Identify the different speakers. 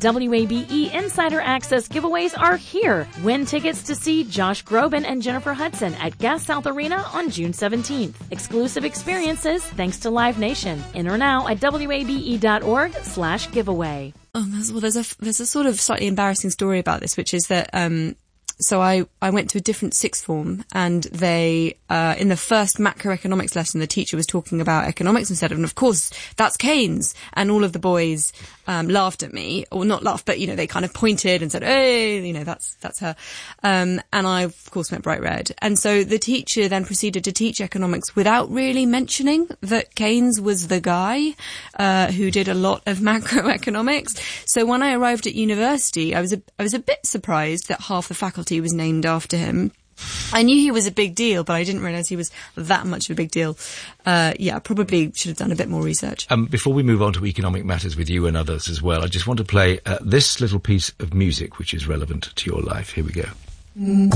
Speaker 1: WABE Insider Access giveaways are here. Win tickets to see Josh Groban and Jennifer Hudson at Gas South Arena on June 17th. Exclusive experiences thanks to Live Nation. Enter now at wabe.org/giveaway.
Speaker 2: There's a sort of slightly embarrassing story about this, which is that so I went to a different sixth form, and they in the first macroeconomics lesson, the teacher was talking about economics instead of, and of course that's Keynes, and all of the boys laughed at me, or not laughed, but they kind of pointed and said, "Hey, that's her," and I of course went bright red. And so the teacher then proceeded to teach economics without really mentioning that Keynes was the guy who did a lot of macroeconomics. So when I arrived at university, I was a bit surprised that half the faculty was named after him. I knew he was a big deal, but I didn't realise he was that much of a big deal. Probably should have done a bit more research.
Speaker 3: Before we move on to economic matters with you and others as well, I just want to play this little piece of music which is relevant to your life. Here we go.